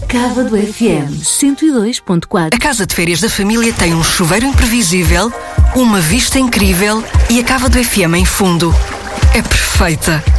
Cava do FM 102.4. A casa de férias da família tem um chuveiro imprevisível, uma vista incrível e a Cava do FM em fundo. É perfeita.